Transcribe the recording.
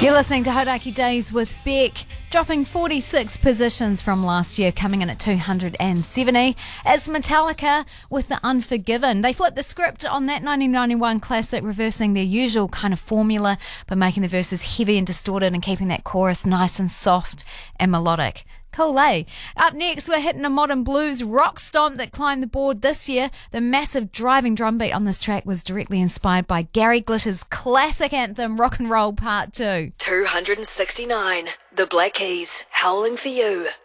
You're listening to Hodaki Days with Beck, dropping 46 positions from last year, coming in at 270. It's Metallica with The Unforgiven. They flipped the script on that 1991 classic, reversing their usual kind of formula by making the verses heavy and distorted and keeping that chorus nice and soft and melodic. Cool, eh? Up next, we're hitting a modern blues rock stomp that climbed the board this year. The massive driving drum beat on this track was directly inspired by Gary Glitter's classic anthem, Rock and Roll Part 2. 269, The Black Keys, Howling for You.